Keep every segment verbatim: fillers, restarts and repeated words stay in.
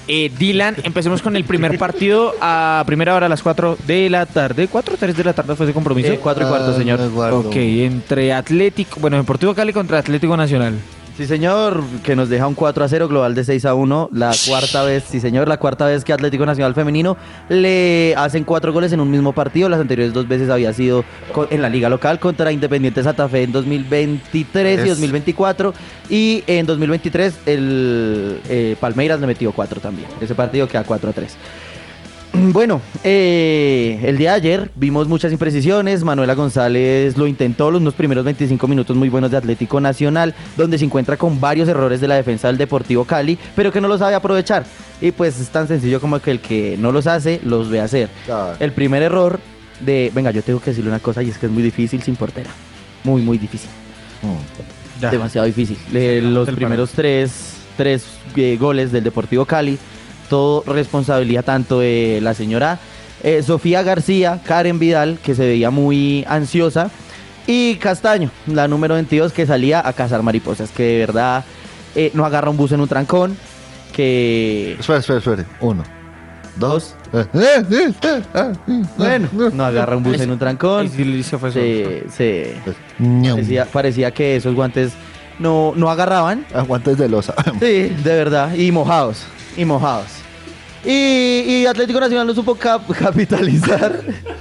Eh, Dylan, empecemos con el primer partido a primera hora a las cuatro de la tarde. ¿cuatro o tres de la tarde fue ese compromiso? Eh, cuatro y cuarto, señor. Ah, ok, entre Atlético, bueno, Deportivo Cali contra Atlético Nacional. Sí, señor, que nos deja un cuatro a cero, global de seis a uno. La cuarta vez, sí, señor, la cuarta vez que Atlético Nacional Femenino le hacen cuatro goles en un mismo partido. Las anteriores dos veces había sido co- en la liga local contra Independiente Santa Fe en dos mil veintitrés Es- y dos mil veinticuatro. Y en dos mil veintitrés el eh, Palmeiras le metió cuatro también. Ese partido queda cuatro a tres. Bueno, eh, el día de ayer vimos muchas imprecisiones. Manuela González lo intentó los unos primeros veinticinco minutos muy buenos de Atlético Nacional, donde se encuentra con varios errores de la defensa del Deportivo Cali, pero que no los sabe aprovechar. Y pues es tan sencillo como que el que no los hace, los ve hacer. Claro. El primer error de... Venga, yo tengo que decirle una cosa y es que es muy difícil sin portera. Muy, muy difícil. Mm. Ya. Demasiado difícil. Eh, los el primeros tres, tres eh, goles del Deportivo Cali, todo responsabilidad tanto de la señora eh, Sofía García, Karen Vidal, que se veía muy ansiosa, y Castaño, la número veintidós, que salía a cazar mariposas, que de verdad eh, no agarra un bus en un trancón, que... Espera, espera, espera. Uno, dos. Dos. Eh, eh, eh, eh, eh, Bueno, no agarra un bus en un trancón. Ahí sí se fue Se, se- Ñam. parecía, parecía que esos guantes no, no agarraban. Aguantes de losa. Sí, de verdad. Y mojados. Y mojados. Y, y Atlético Nacional no supo cap- capitalizar.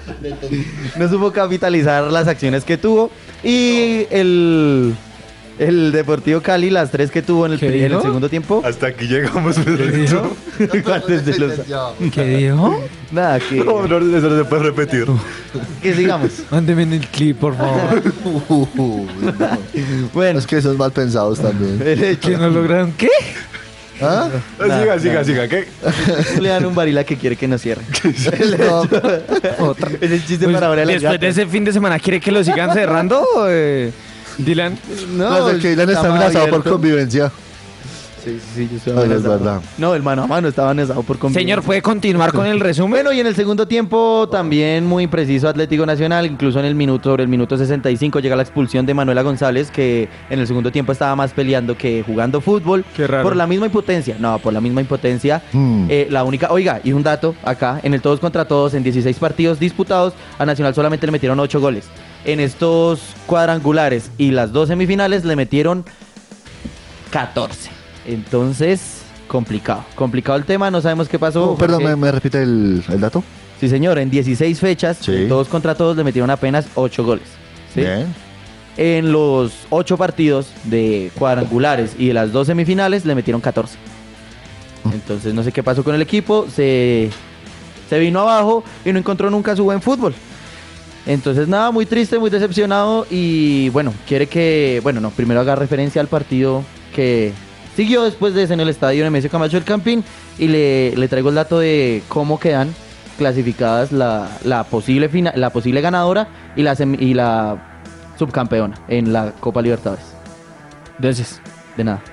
no supo capitalizar las acciones que tuvo. Y el, el Deportivo Cali, las tres que tuvo en el, ¿Qué pri- en el dijo? segundo tiempo. Hasta aquí llegamos. Guantes de losa. ¿Qué dijo? Nada, que, No, no, eso no se puede repetir. que sigamos. Mándeme en el clip, por favor. Uy, no. Bueno, Es que son mal pensados también. el hecho- ¿Que no lograron qué? ¿Ah? Siga, siga, siga. ¿Qué? le dan un baril a que quiere que no cierre. No. Otra. Es el chiste Pues, para ahora después de ese fin de semana, ¿quiere que lo sigan cerrando? eh, Dylan. No, es que Ilan está más amenazado por abierto. convivencia. Sí, sí, sí, yo estoy No, es amenazado. verdad. No, el mano a mano estaba amenazado por convivencia. Señor, ¿puede continuar con el resumen? Bueno, y en el segundo tiempo también muy impreciso Atlético Nacional, incluso en el minuto, sobre el minuto sesenta y cinco llega la expulsión de Manuela González, que en el segundo tiempo estaba más peleando que jugando fútbol. Qué raro. Por la misma impotencia, no, por la misma impotencia. Hmm. Eh, la única, oiga, y un dato acá, en el todos contra todos, en dieciséis partidos disputados, a Nacional solamente le metieron ocho goles. En estos cuadrangulares y las dos semifinales le metieron catorce. Entonces, complicado. Complicado el tema, no sabemos qué pasó. Oh, perdón, porque- ¿me, me repite el, el dato? Sí, señor, en dieciséis fechas, Sí. en todos contra todos, le metieron apenas ocho goles. ¿sí? Bien. En los ocho partidos de cuadrangulares y de las dos semifinales, le metieron catorce. Entonces, no sé qué pasó con el equipo, se, se vino abajo y no encontró nunca su buen fútbol. Entonces, nada, muy triste, muy decepcionado y bueno, quiere que, bueno, no, primero haga referencia al partido que siguió después de ese en el estadio Nemesio Camacho del Campín y le, le traigo el dato de cómo quedan clasificadas la, la, posible, fina- la posible ganadora y la, semi- y la subcampeona en la Copa Libertadores. Gracias. De nada.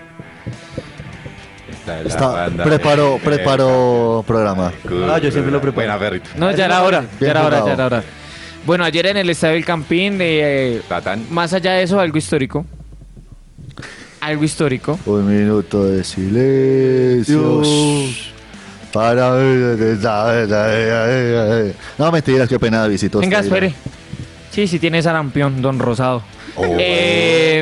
Está, preparo, preparo programa. Ah, yo siempre lo preparo. Buena, perrito. No, ya era hora, ya Bien era hora, jugado. ya era hora. Bueno, ayer en el Estadio del Campín, eh, Tatán. más allá de eso, algo histórico. Algo histórico. Un minuto de silencio. Shh. Para. No, mentiras, qué pena de visitos. Venga, espere. Sí, sí tiene sarampión, don Rosado. Oh. Eh,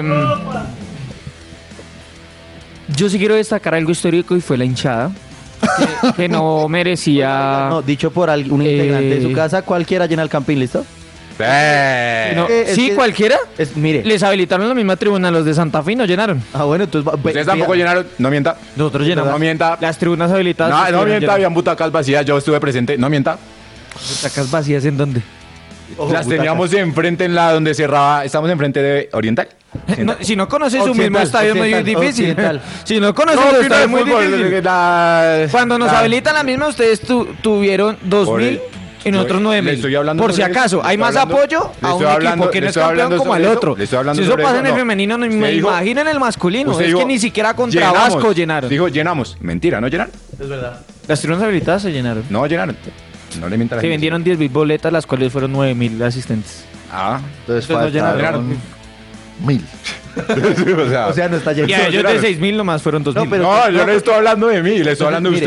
yo sí quiero destacar algo histórico y fue la hinchada. Que, que no merecía... No, dicho por algún Eh. integrante de su casa, cualquiera llena el Campín, ¿listo? Eh. no- es que- es sí, que- cualquiera. Es, mire. Les habilitaron la misma tribuna, los de Santa Fe y no llenaron. Ah, bueno, entonces... va- Ustedes ve- tampoco fija- llenaron. No mienta. Nosotros No mienta. Las tribunas habilitadas. No, no estuvieron mienta. llenas. Habían butacas vacías. Yo estuve presente. No mienta. ¿Butacas vacías en dónde? Ojo, Las butaca. teníamos enfrente en la donde cerraba. Estamos enfrente de Oriental. No, si no conoces su Occidental, mismo estadio es muy occidental, difícil. occidental. Si no conoces No, su opino estadio de es muy fútbol, difícil. la- Cuando nos la- habilitan la misma, ustedes tu- tuvieron dos Por mil el- y nosotros yo- nueve le mil. estoy hablando Por si sobre eso, acaso, le hay estoy más hablando- apoyo le a un estoy hablando- equipo que no le es estoy campeón hablando como al sobre otro. eso, le estoy hablando Si eso sobre pasa eso, en el no. femenino, no Usted me dijo- imaginen el masculino. Usted Es dijo, que ni siquiera contra llenamos. Vasco llenaron. Dijo, llenamos. Mentira, ¿no llenaron? Las tribunas habilitadas se llenaron. No llenaron. No le mientan a la Se gente. vendieron diez mil boletas, las cuales fueron nueve mil asistentes. Ah. Entonces Entonces no faltaron llenaron. mil. o sea, O sea, no está lleno. Y a ellos de llenaron. seis mil nomás fueron dos mil. No, pero- no, yo no estoy hablando de mí, le estoy hablando de Mire,